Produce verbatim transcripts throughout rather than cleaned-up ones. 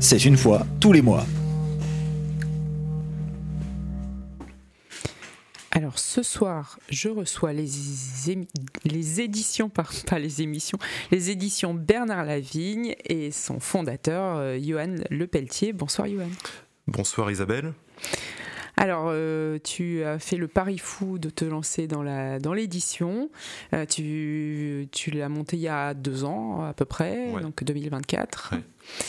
c'est une fois tous les mois. Alors ce soir, je reçois les, émi- les éditions, par- pas les émissions, les éditions Bernard Lavigne et son fondateur, euh, Johan Lepelletier. Bonsoir Johan. Bonsoir Isabelle. Alors, euh, tu as fait le pari fou de te lancer dans, la, dans l'édition. Euh, tu, tu l'as monté il y a deux ans à peu près, Ouais. donc deux mille vingt-quatre. Ouais.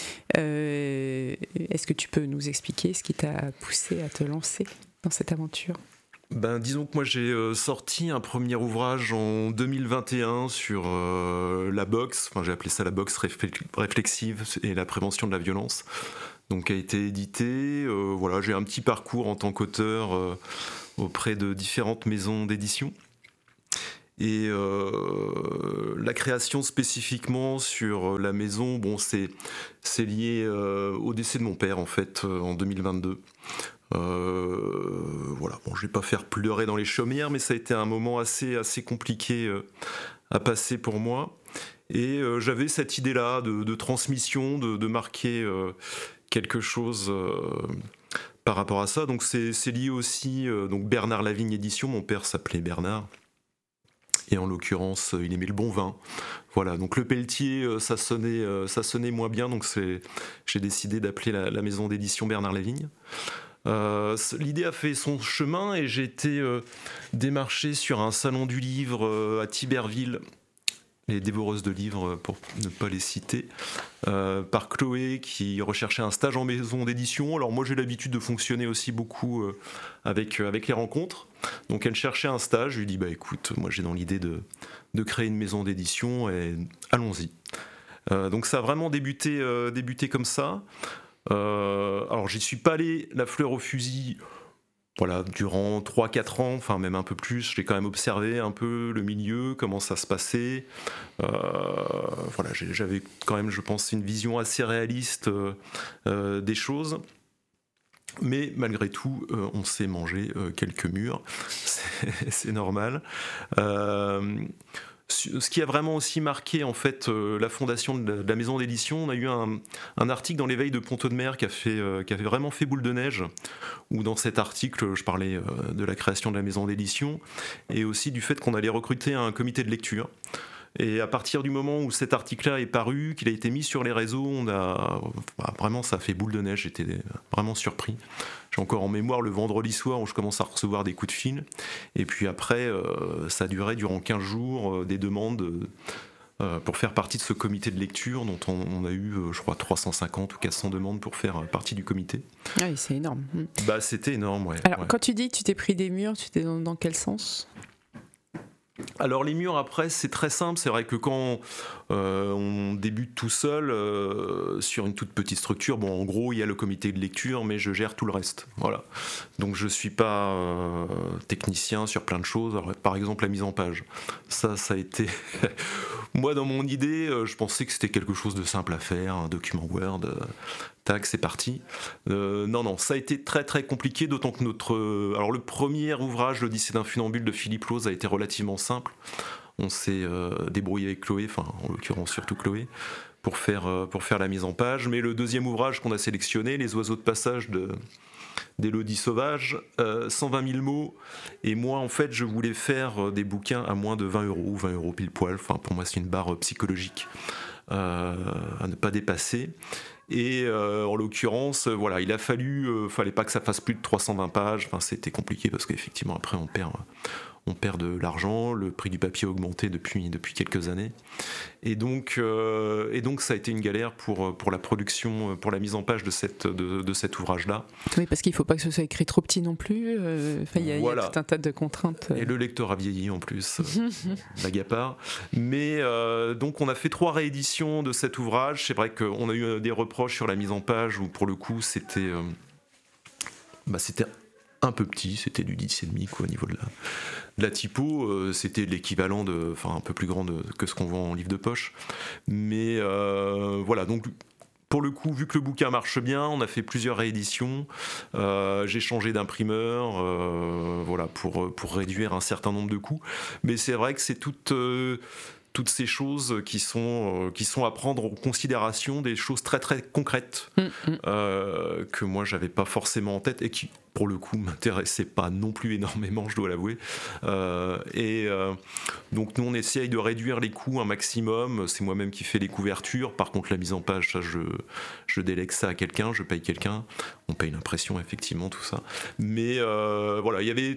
Euh, est-ce que tu peux nous expliquer ce qui t'a poussé à te lancer dans cette aventure ? Ben, disons que moi j'ai euh, sorti un premier ouvrage en deux mille vingt et un sur euh, la boxe, enfin j'ai appelé ça la boxe réfle- réflexive et la prévention de la violence, donc qui a été édité. Euh, voilà, j'ai un petit parcours en tant qu'auteur euh, auprès de différentes maisons d'édition. Et euh, la création spécifiquement sur la maison, bon, c'est, c'est lié euh, au décès de mon père en fait euh, en deux mille vingt-deux. Euh, voilà, bon, je vais pas faire pleurer dans les chaumières, mais ça a été un moment assez, assez compliqué euh, à passer pour moi. Et euh, j'avais cette idée-là de, de transmission, de, de marquer euh, quelque chose euh, par rapport à ça. Donc c'est, c'est lié aussi, euh, donc Bernard Lavigne Édition, mon père s'appelait Bernard. Et en l'occurrence, il aimait le bon vin. Voilà, donc le Pelletier, ça sonnait, ça sonnait moins bien, donc c'est, j'ai décidé d'appeler la, la maison d'édition Bernard Lavigne. Euh, l'idée a fait son chemin et j'ai été euh, démarché sur un salon du livre euh, à Tiberville, les dévoreuses de livres pour ne pas les citer, euh, par Chloé qui recherchait un stage en maison d'édition. Alors moi j'ai l'habitude de fonctionner aussi beaucoup euh, avec, euh, avec les rencontres. Donc elle cherchait un stage, je lui ai dit bah écoute, moi j'ai dans l'idée de, de créer une maison d'édition et allons-y. Euh, donc ça a vraiment débuté, euh, débuté comme ça. Euh, alors j'y suis pas allé la fleur au fusil. Voilà, durant trois quatre ans, enfin même un peu plus, j'ai quand même observé un peu le milieu, comment ça se passait. Euh, voilà, j'avais quand même, je pense, une vision assez réaliste euh, des choses. Mais malgré tout, euh, on s'est mangé euh, quelques murs, c'est, c'est normal. Euh, ce qui a vraiment aussi marqué en fait euh, la fondation de la, de la maison d'édition, on a eu un, un article dans l'Éveil de Pont-Audemer qui a fait, euh, qui avait vraiment fait boule de neige, où dans cet article je parlais euh, de la création de la maison d'édition et aussi du fait qu'on allait recruter un comité de lecture. Et à partir du moment où cet article-là est paru, qu'il a été mis sur les réseaux, on a bah, vraiment ça a fait boule de neige. J'étais vraiment surpris. J'ai encore en mémoire le vendredi soir où je commence à recevoir des coups de fil. Et puis après, euh, ça a duré durant quinze jours euh, des demandes euh, pour faire partie de ce comité de lecture dont on, on a eu, euh, je crois, trois cent cinquante ou quatre cents demandes pour faire euh, partie du comité. Ah oui, c'est énorme. Bah, c'était énorme, ouais. Alors ouais. quand tu dis que tu t'es pris des murs, tu t'es dans, dans quel sens ? Alors les murs après c'est très simple, c'est vrai que quand euh, on débute tout seul euh, sur une toute petite structure, bon en gros il y a le comité de lecture mais je gère tout le reste, voilà. Donc je suis pas euh, technicien sur plein de choses. Alors, par exemple la mise en page, ça ça a été moi dans mon idée euh, je pensais que c'était quelque chose de simple à faire, un document Word. Euh, Tac, c'est parti. Euh, non, non, ça a été très très compliqué, d'autant que notre... Euh, alors le premier ouvrage, l'Odyssée d'un funambule de Philippe Lose, a été relativement simple. On s'est euh, débrouillé avec Chloé, enfin en l'occurrence surtout Chloé, pour faire, euh, pour faire la mise en page. Mais le deuxième ouvrage qu'on a sélectionné, Les oiseaux de passage de, d'Élodie Sauvage, euh, cent vingt mille mots. Et moi, en fait, je voulais faire des bouquins à moins de vingt euros, vingt euros pile poil. Enfin, pour moi, c'est une barre psychologique euh, à ne pas dépasser. Et euh, en l'occurrence, euh, voilà, il a fallu, euh, fallait pas que ça fasse plus de trois cent vingt pages. Enfin, c'était compliqué parce qu'effectivement après on perd, on perd de l'argent. Le prix du papier a augmenté depuis depuis quelques années, et donc euh, et donc ça a été une galère pour pour la production, pour la mise en page de cette de, de cet ouvrage-là. Oui, parce qu'il faut pas que ce soit écrit trop petit non plus. Euh, enfin, il y, Voilà. y a tout un tas de contraintes. Et le lecteur a vieilli en plus, blague à part. Mais euh, donc on a fait trois rééditions de cet ouvrage. C'est vrai qu'on a eu des reproches sur la mise en page où pour le coup c'était, euh, bah, c'était un peu petit, c'était du dix virgule cinq quoi, au niveau de la, de la typo. Euh, c'était l'équivalent de, enfin un peu plus grand de, que ce qu'on vend en livre de poche. Mais euh, voilà, donc pour le coup, vu que le bouquin marche bien, on a fait plusieurs rééditions. Euh, j'ai changé d'imprimeur, euh, voilà, pour, pour réduire un certain nombre de coûts. Mais c'est vrai que c'est toute, euh, toutes ces choses qui sont, euh, qui sont à prendre en considération, des choses très très concrètes mmh, mmh. Euh, que moi j'avais pas forcément en tête et qui pour le coup m'intéressaient pas non plus énormément, je dois l'avouer. Euh, et euh, donc nous on essaye de réduire les coûts un maximum. C'est moi-même qui fais les couvertures. Par contre la mise en page, ça je, je délègue ça à quelqu'un, je paye quelqu'un. On paye l'impression effectivement, tout ça. Mais euh, voilà, il y avait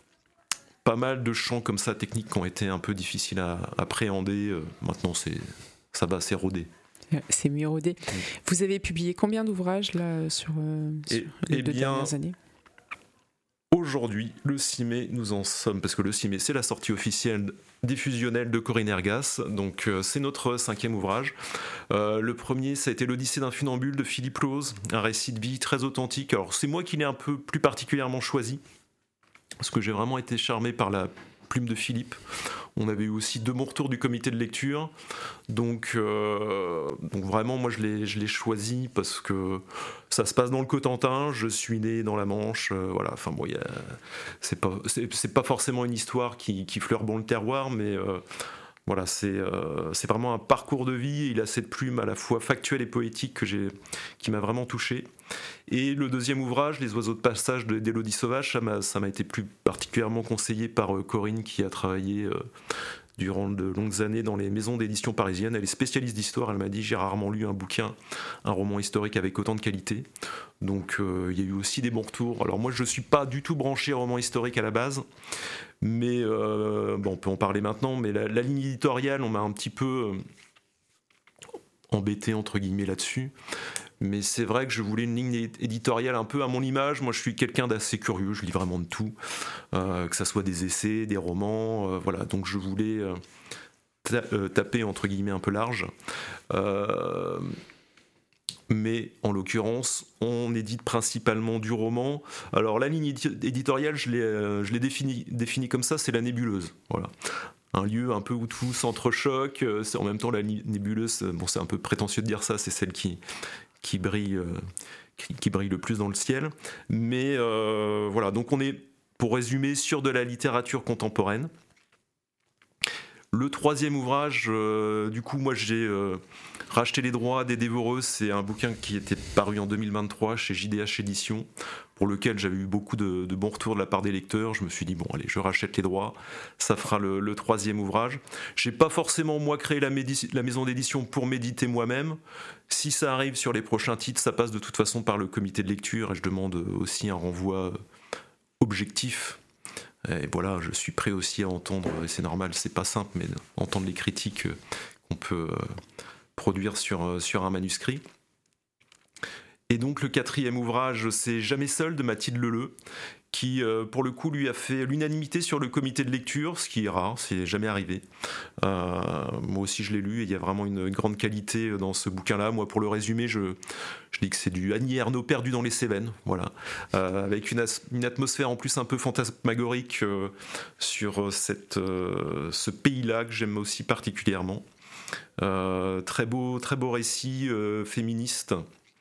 pas mal de champs comme ça techniques qui ont été un peu difficiles à appréhender. Euh, maintenant c'est, ça va, c'est rodé. C'est mieux rodé. Mmh. Vous avez publié combien d'ouvrages là sur, euh, sur et, les et deux bien, dernières années? Aujourd'hui, le six mai, nous en sommes, parce que le six mai, c'est la sortie officielle diffusionnelle de Corinne Ergas, donc euh, c'est notre cinquième ouvrage. Euh, le premier, ça a été l'Odyssée d'un funambule de Philippe Lose, un récit de vie très authentique. Alors c'est moi qui l'ai un peu plus particulièrement choisi, parce que j'ai vraiment été charmé par la plume de Philippe. On avait eu aussi deux bons retours du comité de lecture, donc, euh, donc vraiment moi je l'ai, je l'ai choisi parce que ça se passe dans le Cotentin, je suis né dans la Manche, euh, voilà, enfin bon, y a, c'est, pas, c'est, c'est pas forcément une histoire qui, qui fleure bon le terroir, mais euh, voilà, c'est, euh, c'est vraiment un parcours de vie, et il a cette plume à la fois factuelle et poétique que j'ai, qui m'a vraiment touché. Et le deuxième ouvrage, Les oiseaux de passage d'Élodie Sauvage, ça m'a, ça m'a été plus particulièrement conseillé par euh, Corinne qui a travaillé euh, durant de longues années dans les maisons d'édition parisiennes. Elle est spécialiste d'histoire, elle m'a dit j'ai rarement lu un bouquin, un roman historique avec autant de qualité. Donc euh, il y a eu aussi des bons retours. Alors moi je ne suis pas du tout branché roman historique à la base, mais euh, bon, on peut en parler maintenant, mais la, la ligne éditoriale, on m'a un petit peu euh, embêté entre guillemets là-dessus. Mais c'est vrai que je voulais une ligne éditoriale un peu à mon image. Moi, je suis quelqu'un d'assez curieux, je lis vraiment de tout, euh, que ça soit des essais, des romans, euh, voilà. Donc je voulais euh, ta- euh, taper entre guillemets un peu large. Euh, mais en l'occurrence, on édite principalement du roman. Alors la ligne éditoriale, je l'ai, euh, je l'ai définie, définie comme ça, c'est la nébuleuse. Voilà. Un lieu un peu où tout s'entrechoque. C'est en même temps la nébuleuse, bon, c'est un peu prétentieux de dire ça, c'est celle qui qui brille, euh, qui, qui brille le plus dans le ciel. Mais euh, voilà, donc on est, pour résumer, sur de la littérature contemporaine. Le troisième ouvrage, euh, du coup, moi j'ai euh, racheté les droits des Dévoreuses. C'est un bouquin qui était paru en deux mille vingt-trois chez J D H Éditions, pour lequel j'avais eu beaucoup de, de bons retours de la part des lecteurs. Je me suis dit, bon, allez, je rachète les droits, ça fera le, le troisième ouvrage. J'ai pas forcément, moi, créé la, médi- la maison d'édition pour méditer moi-même. Si ça arrive sur les prochains titres, ça passe de toute façon par le comité de lecture, et je demande aussi un renvoi objectif. Et voilà, je suis prêt aussi à entendre, et c'est normal, c'est pas simple, mais entendre les critiques qu'on peut produire sur, sur un manuscrit. Et donc le quatrième ouvrage, c'est Jamais seul de Mathilde Leleu, qui euh, pour le coup lui a fait l'unanimité sur le comité de lecture, ce qui est rare, c'est jamais arrivé. Euh, moi aussi je l'ai lu et il y a vraiment une, une grande qualité dans ce bouquin-là. Moi pour le résumer, je, je dis que c'est du Annie Ernaux perdu dans les Cévennes, voilà, euh, avec une, as- une atmosphère en plus un peu fantasmagorique euh, sur cette, euh, ce pays-là que j'aime aussi particulièrement. Euh, très beau, très beau récit euh, féministe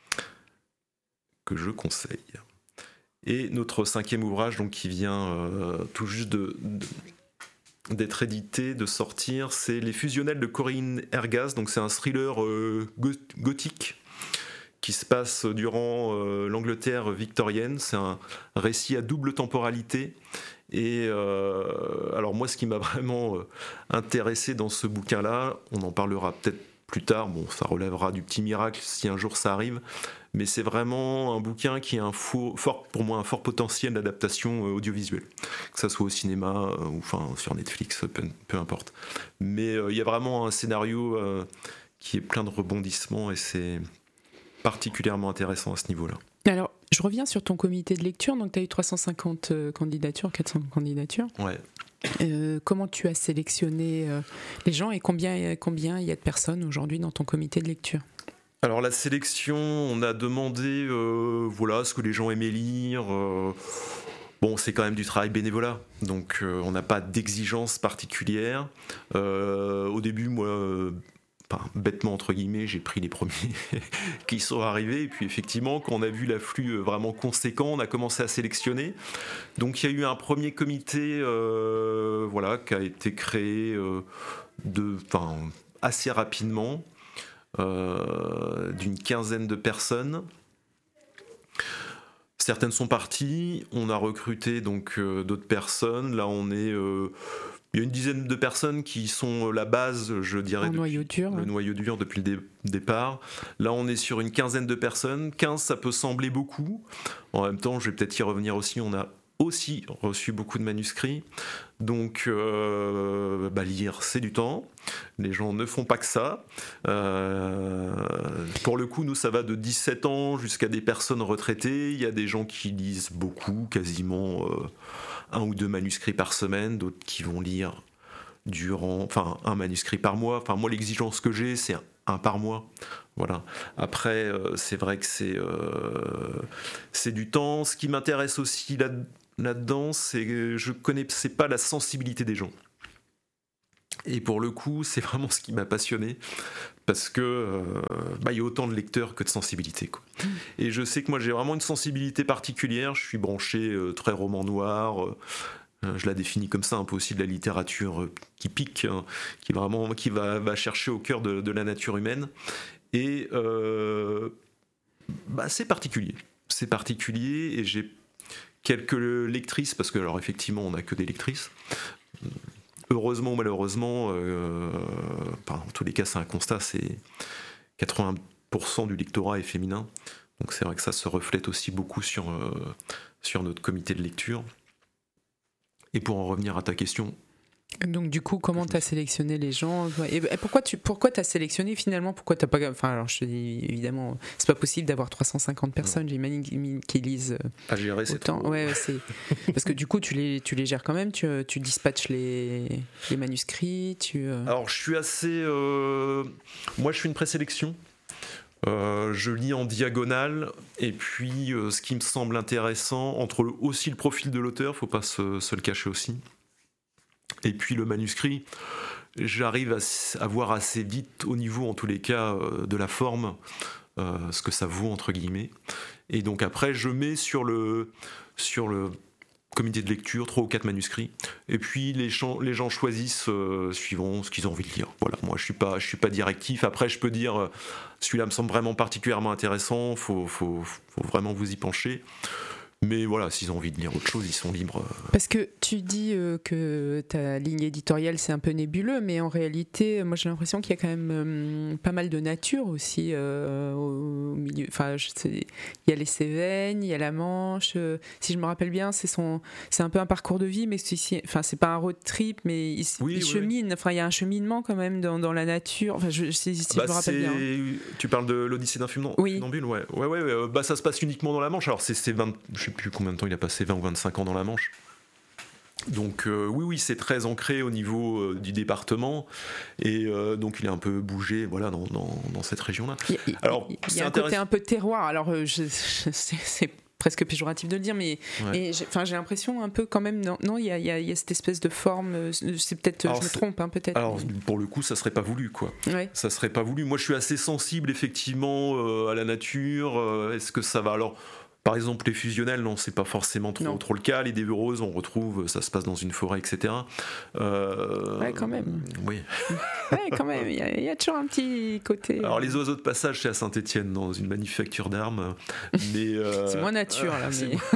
que je conseille. Et notre cinquième ouvrage, donc, qui vient euh, tout juste de, de, d'être édité, de sortir, c'est Les Fusionnels de Corinne Ergas. Donc c'est un thriller euh, gothique qui se passe durant euh, l'Angleterre victorienne. C'est un récit à double temporalité. Et euh, alors moi, ce qui m'a vraiment euh, intéressé dans ce bouquin-là, on en parlera peut-être plus tard, bon, ça relèvera du petit miracle si un jour ça arrive, mais c'est vraiment un bouquin qui a un fort, fort, pour moi un fort potentiel d'adaptation euh, audiovisuelle, que ça soit au cinéma euh, ou enfin, sur Netflix, peu, peu importe. Mais il euh, y a vraiment un scénario euh, qui est plein de rebondissements et c'est particulièrement intéressant à ce niveau-là. Alors, je reviens sur ton comité de lecture, donc tu as eu trois cent cinquante euh, candidatures, quatre cents candidatures. Ouais. Euh, comment tu as sélectionné euh, les gens et combien, combien il y a de personnes aujourd'hui dans ton comité de lecture ? Alors la sélection, on a demandé euh, voilà, ce que les gens aimaient lire. Euh, bon, c'est quand même du travail bénévolat, donc euh, on n'a pas d'exigence particulière. Euh, au début, moi, euh, enfin, bêtement entre guillemets, j'ai pris les premiers qui sont arrivés, et puis effectivement, quand on a vu l'afflux vraiment conséquent, on a commencé à sélectionner. Donc il y a eu un premier comité euh, voilà, qui a été créé... Euh, de, enfin, assez rapidement euh, d'une quinzaine de personnes. Certaines sont parties, on a recruté donc euh, d'autres personnes. Là, on est, euh, il y a une dizaine de personnes qui sont la base, je dirais, depuis, noyau dur, le ouais. noyau dur depuis le dé- départ. Là, on est sur une quinzaine de personnes. quinze, ça peut sembler beaucoup. En même temps, je vais peut-être y revenir aussi. On a aussi reçu beaucoup de manuscrits. Donc, euh, bah, lire, c'est du temps. Les gens ne font pas que ça. Euh, pour le coup, nous, ça va de dix-sept ans jusqu'à des personnes retraitées. Il y a des gens qui lisent beaucoup, quasiment euh, un ou deux manuscrits par semaine, d'autres qui vont lire durant, enfin, un manuscrit par mois. Enfin, moi, l'exigence que j'ai, c'est un, un par mois. Voilà. Après, euh, c'est vrai que c'est, euh, c'est du temps. Ce qui m'intéresse aussi là, là-dedans, c'est que je ne connaissais pas la sensibilité des gens. Et pour le coup, c'est vraiment ce qui m'a passionné, parce que euh, bah, y a autant de lecteurs que de sensibilité, quoi. Mmh. Et je sais que moi, j'ai vraiment une sensibilité particulière. Je suis branché euh, très roman noir. Euh, je la définis comme ça, un peu aussi de la littérature euh, qui pique, hein, qui vraiment, qui va, va chercher au cœur de, de la nature humaine. Et euh, bah, c'est particulier. C'est particulier, et j'ai quelques lectrices, parce que alors effectivement, on n'a que des lectrices. Heureusement ou malheureusement, euh, enfin, en tous les cas, c'est un constat, c'est quatre-vingts pour cent du lectorat est féminin. Donc c'est vrai que ça se reflète aussi beaucoup sur, euh, sur notre comité de lecture. Et pour en revenir à ta question... Donc du coup, comment tu as sélectionné les gens ? Et pourquoi tu pourquoi t'as sélectionné finalement ? Pourquoi t'as pas... Enfin, alors je te dis, évidemment, c'est pas possible d'avoir trois cent cinquante personnes, j'imagine, qui lisent à gérer, c'est autant. trop... Ouais, c'est... Parce que du coup, tu les, tu les gères quand même, tu, tu dispatches les, les manuscrits, tu... Alors, je suis assez... Euh... Moi, je fais une présélection. Euh, je lis en diagonale, et puis euh, ce qui me semble intéressant, entre le, aussi le profil de l'auteur, faut pas se, se le cacher aussi, et puis le manuscrit, j'arrive à, à voir assez vite, au niveau en tous les cas euh, de la forme, euh, ce que ça vaut entre guillemets. Et donc après je mets sur le, sur le comité de lecture trois ou quatre manuscrits, et puis les gens, les gens choisissent euh, suivant ce qu'ils ont envie de lire. Voilà, moi je suis pas, je suis pas directif. Après je peux dire euh, celui-là me semble vraiment particulièrement intéressant, faut, faut, faut vraiment vous y pencher. Mais voilà, s'ils ont envie de lire autre chose, ils sont libres. Parce que tu dis euh, que ta ligne éditoriale, c'est un peu nébuleux, mais en réalité, moi j'ai l'impression qu'il y a quand même euh, pas mal de nature aussi euh, au milieu. Enfin, je sais, il y a les Cévennes, il y a la Manche. Euh, si je me rappelle bien, c'est, son, c'est un peu un parcours de vie, mais c'est, enfin, c'est pas un road trip, mais il, oui, il oui, chemine. Enfin, il y a un cheminement quand même dans, dans la nature. Enfin, je, si, si bah, je me rappelle bien. Tu parles de l'Odyssée d'un funambule, oui. ouais. Ouais, ouais, ouais. Bah, ça se passe uniquement dans la Manche. Alors, c'est, c'est vingt, je sais plus combien de temps il a passé, vingt ou vingt-cinq ans dans la Manche. Donc euh, oui, oui, c'est très ancré au niveau euh, du département, et euh, donc il est un peu bougé, voilà, dans, dans, dans cette région-là. Il y a, alors, il y a un côté un peu terroir. Alors, je, je, c'est, c'est presque péjoratif de le dire, mais ouais. et j'ai, enfin, j'ai l'impression un peu quand même. Non, non, il y a, il y a, il y a cette espèce de forme. C'est peut-être, alors, je me trompe, hein, peut-être. Alors mais... pour le coup, ça serait pas voulu, quoi. Ouais. Ça serait pas voulu. Moi, je suis assez sensible, effectivement, euh, à la nature. Euh, est-ce que ça va alors? Par exemple, les fusionnels, non, c'est pas forcément trop, trop le cas. Les dévoreuses, on retrouve, ça se passe dans une forêt, et cetera. Euh, ouais, quand même. Oui. Ouais, quand même. Il y, y a toujours un petit côté. Alors, les oiseaux de passage, c'est à Saint-Étienne, dans une manufacture d'armes. Mais euh, c'est moins nature, là. Euh, mais...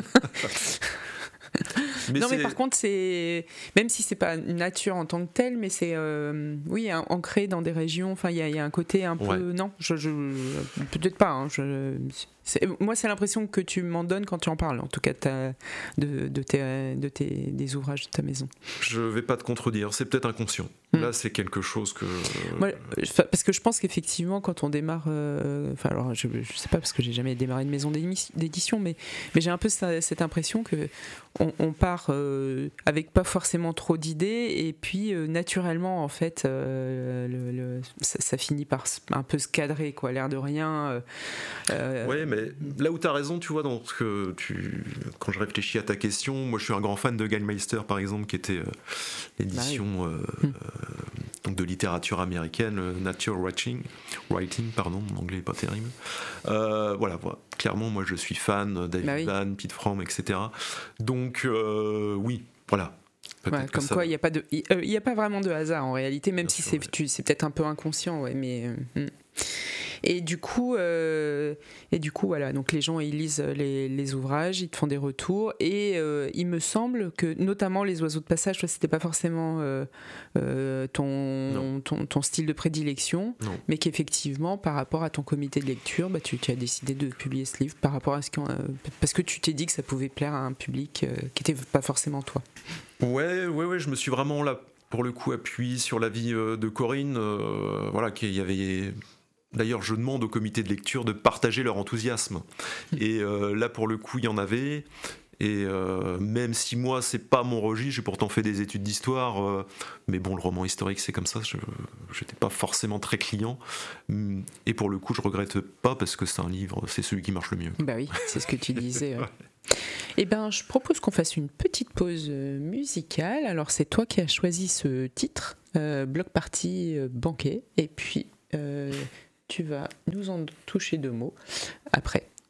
Mais non, c'est... mais par contre, c'est même si c'est pas nature en tant que telle, mais c'est euh, oui ancré dans des régions. Enfin, il y, y a un côté un peu ouais. non, je, je peut-être pas. Hein, je, c'est, moi, c'est l'impression que tu m'en donnes quand tu en parles. En tout cas, de, de, tes, de tes des ouvrages de ta maison. Je vais pas te contredire. C'est peut-être inconscient. Mmh. Là, c'est quelque chose que. Moi, parce que je pense qu'effectivement, quand on démarre, euh, enfin, alors, je, je sais pas parce que j'ai jamais démarré une maison d'édition, mais mais j'ai un peu ça, cette impression que on, on part euh, avec pas forcément trop d'idées, et puis euh, naturellement, en fait, euh, le, le, ça, ça finit par un peu se cadrer, quoi, l'air de rien. Euh, ouais, mais là où tu as raison, tu vois, donc, euh, tu, quand je réfléchis à ta question, moi je suis un grand fan de Gallmeister, par exemple, qui était euh, l'édition bah oui. euh, hum. euh, donc de littérature américaine, euh, Nature Writing, writing, pardon, mon anglais n'est pas terrible. Euh, voilà, voilà, clairement, moi je suis fan, David bah oui. Vann, Pete Fromm, et cetera. Donc, euh, oui, voilà. Ouais, comme quoi, il n'y a pas de, il euh, y a pas vraiment de hasard en réalité, même Bien si sûr, c'est, ouais. tu, c'est peut-être un peu inconscient, ouais, mais. Euh, et du coup, euh, et du coup, voilà. Donc les gens ils lisent les, les ouvrages, ils te font des retours, et euh, il me semble que, notamment les oiseaux de passage, toi, c'était pas forcément euh, euh, ton, ton ton style de prédilection, non. Mais qu'effectivement, par rapport à ton comité de lecture, bah, tu, tu as décidé de publier ce livre par rapport à ce qu'on, euh, parce que tu t'es dit que ça pouvait plaire à un public euh, qui n'était pas forcément toi. Ouais, ouais, ouais. Je me suis vraiment là pour le coup appuyé sur l'avis de Corinne, euh, voilà, qu'il y avait. D'ailleurs, je demande au comité de lecture de partager leur enthousiasme. Et euh, là, pour le coup, il y en avait. Et euh, même si moi, c'est pas mon registre, j'ai pourtant fait des études d'histoire. Euh, mais bon, le roman historique, c'est comme ça. Je n'étais pas forcément très client. Et pour le coup, je regrette pas parce que c'est un livre, c'est celui qui marche le mieux. Bah oui, c'est ce que tu disais. Ouais. Eh ben, je propose qu'on fasse une petite pause musicale. Alors, c'est toi qui as choisi ce titre, euh, Bloc Party euh, Banquet. Et puis. Euh, Tu vas nous en toucher deux mots après.